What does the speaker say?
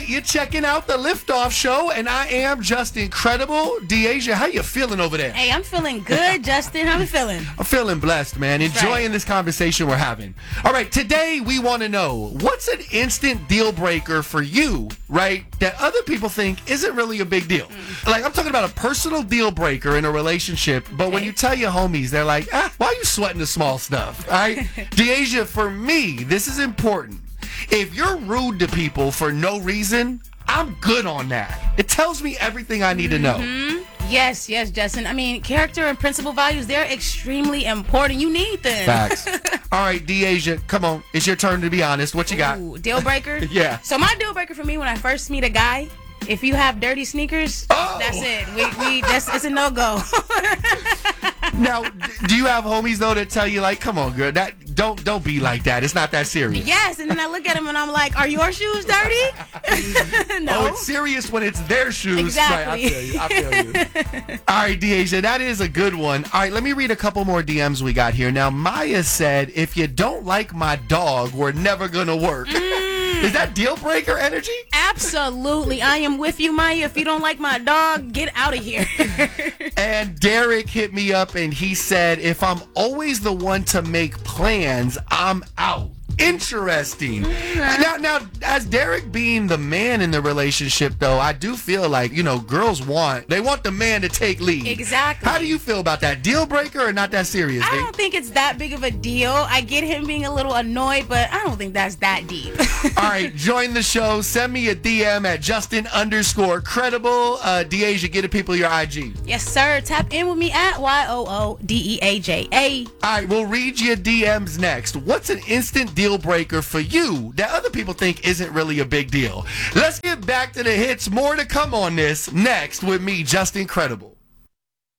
right, you're checking out the Liftoff Show, and I am just incredible. Deasia, how you feeling over there? Hey, I'm feeling good, Justin. How you feeling? I'm feeling blessed, man. Enjoying this conversation we're having. All right, today we want to know, what's an instant deal breaker for you, right, that other people think isn't really a big deal? Like, I'm talking about a personal deal breaker in a relationship, but when you tell your homies, they're like, why are you sweating the small stuff? All right? Deasia, for me, this is important. If you're rude to people for no reason, I'm good on that. It tells me everything I need to know. Yes, Justin. I mean, character and principal values, they're extremely important. You need them. Facts. All right, Deasia, come on. It's your turn to be honest. What you got? Ooh, deal breaker? Yeah. So my deal breaker for me when I first meet a guy, if you have dirty sneakers, that's it. It's a no-go. Now, do you have homies, though, that tell you, like, come on, girl, don't be like that. It's not that serious. Yes, and then I look at him and I'm like, are your shoes dirty? No. Oh, it's serious when it's their shoes. Exactly. Right, I feel you. All right, Deasia, that is a good one. All right, let me read a couple more DMs we got here. Now, Maya said, if you don't like my dog, we're never going to work. Is that deal breaker energy? Absolutely. I am with you, Maya. If you don't like my dog, get out of here. And Derek hit me up and he said, if I'm always the one to make plans, I'm out. Interesting. Now, as Derek being the man in the relationship, though, I do feel like, girls want the man to take lead. Exactly. How do you feel about that? Deal breaker or not that serious? I don't think it's that big of a deal. I get him being a little annoyed, but I don't think that's that deep. All right, join the show. Send me a DM at Justin_credible. Deasia, get the people your IG. Yes, sir. Tap in with me at YOODEAJA. All right, we'll read your DMs next. What's an instant deal breaker for you that other people think isn't really a big deal? Let's get back to the hits. More to come on this next with me, Justin Credible.